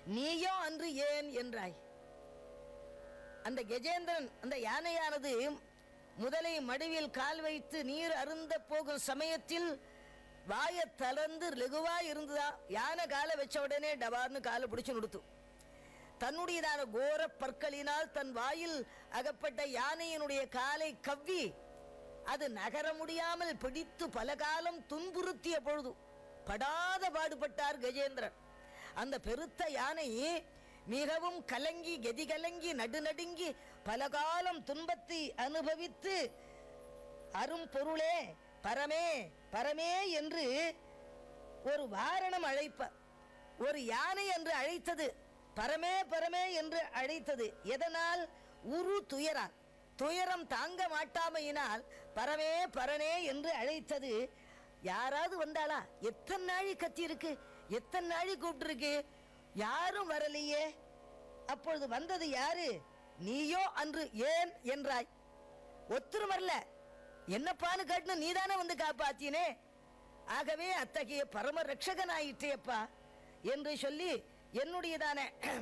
நீயோ அன்று ஏன் என்றாய். அந்த கஜேந்திரன், அந்த யானையானது முதலை மடுவில் கால் வைத்து நீர் அருந்த போகும் சமயத்தில் வாய தளர்ந்து லெகுவா இருந்ததா. யானை காலை வச்ச உடனே டபார்னு காலை பிடிச்சு நிறுத்தும். தன்னுடையதான கோர பற்களினால் தன் வாயில் அகப்பட்ட யானையினுடைய காலை கவ்வி அது நகர முடியாமல் பிடித்து பல காலம் துன்புறுத்திய பொழுது படாத பாடுபட்டார் கஜேந்திரன். அந்த பெருத்த யானை மிகவும் கலங்கி கதி கலங்கி நடுநடுங்கி பல காலம் துன்பத்தை அனுபவித்து அரும் பொருளே பரமே பரமே என்று ஒரு வாரணம் அழைப்ப, ஒரு யானை என்று அழைத்தது பரமே பரமே என்று அழைத்தது. எதனால்? உரு துயரால், துயரம் தாங்க மாட்டாமையினால் பரமே பரனே என்று அழைத்தது. யாராவது வந்தாளா? எத்தனை நாழி கத்தி இருக்கு, எத்தனை நாழி கூப்பிட்டு இருக்கு, யாரும் வரலையே. அப்பொழுது வந்தது யாரு? நீயோ அன்று ஏன் என்றாய். ஒத்துரும் வரல, என்னப்பான்னு கேட்டு நீதானே வந்து காப்பாத்தினே. ஆகவே அத்தகைய பரம ரட்சகனாயிற்றேப்பா என்று சொல்லி என்னுடையதான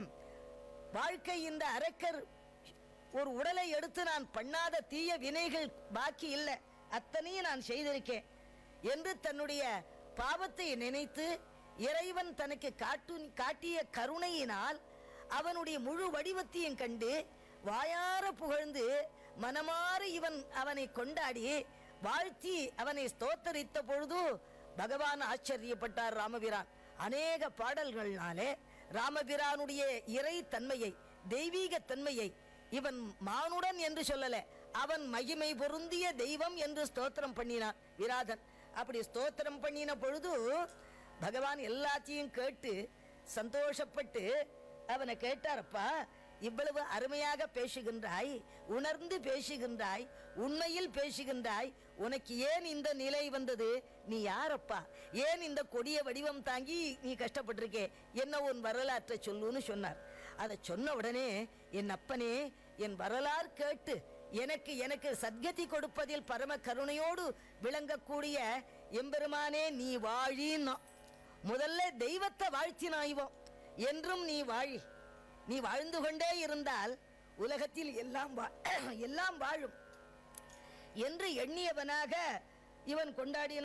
வாழ்க்கை இந்த அரக்கர் ஒரு உடலை எடுத்து நான் பண்ணாத தீய வினைகள் பாக்கி இல்லை, அத்தனையும் நான் செய்திருக்கேன் என்று தன்னுடைய பாவத்தை நினைத்து இறைவன் தனக்கு காட்டிய கருணையினால் அவனுடைய முழு வடிவத்தையும் கண்டு வாயார புகழ்ந்து மனமாறு அவனை கொண்டாடி வாழ்த்தி அவனை ஸ்தோத்தரித்த பொழுது பகவான் ஆச்சரியப்பட்டார் ராமபிரான். அநேக பாடல்கள்னாலே ராமபிரானுடைய இறை தன்மையை, தெய்வீக தன்மையை இவன் மானுடன் என்று சொல்லல, அவன் மகிமை பொருந்திய தெய்வம் என்று ஸ்தோத்திரம் பண்ணினான் விராதன். அப்படி ஸ்தோத்திரம் பண்ணின பொழுது பகவான் எல்லாத்தையும் கேட்டு சந்தோஷப்பட்டு அவனை கேட்டாரப்பா, இவ்வளவு அருமையாக பேசுகின்றாய், உணர்ந்து பேசுகின்றாய், உண்மையில் பேசுகின்றாய், உனக்கு ஏன் இந்த நிலை வந்தது? நீ யாரப்பா? ஏன் இந்த கொடிய வடிவம் தாங்கி நீ கஷ்டப்பட்டிருக்கே? என்ன உன் வரலாற்றை சொல்லுன்னு சொன்னார். அதை சொன்ன உடனே, என் அப்பனே, என் வரலாறு கேட்டு எனக்கு சத்கதி கொடுப்பதில் பரம கருணையோடு விளங்கக்கூடிய எம்பெருமானே நீ வாழின்னா. முதல்ல தெய்வத்தை வாழ்த்தினாய்வோம், என்றும் நீ வாழி, நீ வாழ்ந்து கொண்டே இருந்தால் உலகத்தில் எல்லாம் வாழும் என்று எண்ணியவனாக இவன் கொண்டாடிய